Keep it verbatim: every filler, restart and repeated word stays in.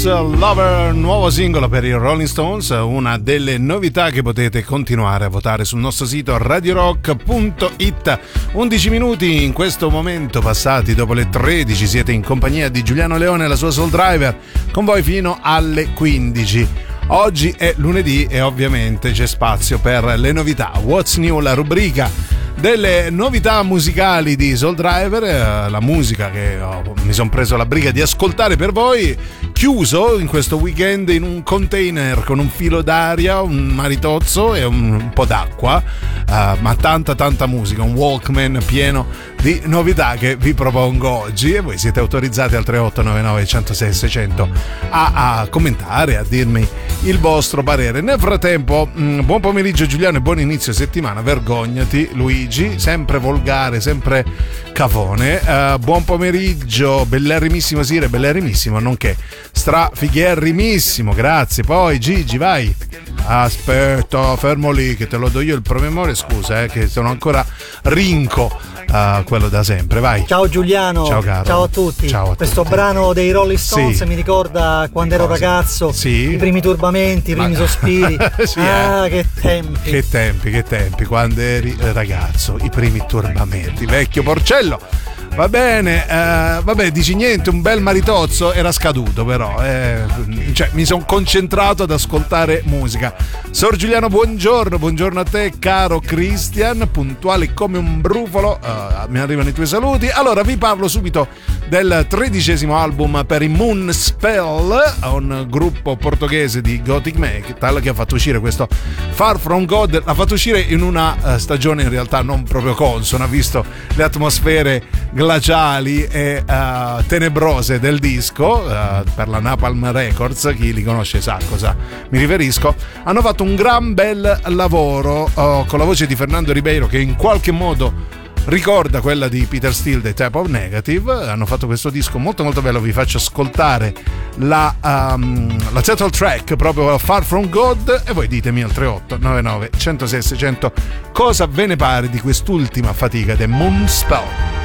Lover, nuovo singolo per i Rolling Stones, una delle novità che potete continuare a votare sul nostro sito radio rock punto it. undici minuti in questo momento passati dopo le tredici, siete in compagnia di Giuliano Leone e la sua Soul Driver, con voi fino alle quindici. Oggi è lunedì e ovviamente c'è spazio per le novità. What's New, la rubrica delle novità musicali di Soul Driver, eh, la musica che oh, mi sono preso la briga di ascoltare per voi, chiuso in questo weekend in un container con un filo d'aria, un maritozzo e un, un po' d'acqua, uh, ma tanta tanta musica, un Walkman pieno di novità che vi propongo oggi, e voi siete autorizzati al tre otto nove nove uno zero sei sei zero zero a, a commentare, a dirmi il vostro parere. Nel frattempo, mh, buon pomeriggio Giuliano e buon inizio settimana. Vergognati Luigi, sempre volgare, sempre cafone. Uh, buon pomeriggio, bellerrimissimo Sire, bellerrimissimo nonché strafigherrimissimo, grazie. Poi Gigi, vai. Aspetta, fermo lì che te lo do io il promemoria, scusa eh, che sono ancora rinco. Uh, quello da sempre, vai. Ciao Giuliano, ciao, caro. Ciao a tutti. Ciao a Questo tutti. Brano dei Rolling Stones sì. mi ricorda quando ero Cosa? ragazzo, sì. i primi turbamenti, i primi Ma... sospiri. sì, ah, eh. che tempi. Che tempi, che tempi, quando eri ragazzo, i primi turbamenti, vecchio porcello. Va bene, eh, vabbè, dici niente, un bel maritozzo, era scaduto però, eh, cioè mi sono concentrato ad ascoltare musica. Sor Giuliano, buongiorno, buongiorno a te caro Christian, puntuale come un brufolo, uh, mi arrivano i tuoi saluti. Allora vi parlo subito del tredicesimo album per i Moonspell, un gruppo portoghese di gothic metal che ha fatto uscire questo Far From God, l'ha fatto uscire in una uh, stagione in realtà non proprio consona, visto le atmosfere glaciali e uh, tenebrose del disco, uh, per la Napalm Records, chi li conosce sa a cosa mi riferisco. Hanno fatto un gran bel lavoro uh, con la voce di Fernando Ribeiro, che in qualche modo ricorda quella di Peter Steele dei Type of Negative. Hanno fatto questo disco molto molto bello, vi faccio ascoltare la, um, la title track, proprio Far From God, e voi ditemi al tre otto nove nove uno zero sei sei zero zero cosa ve ne pare di quest'ultima fatica dei Moonspell.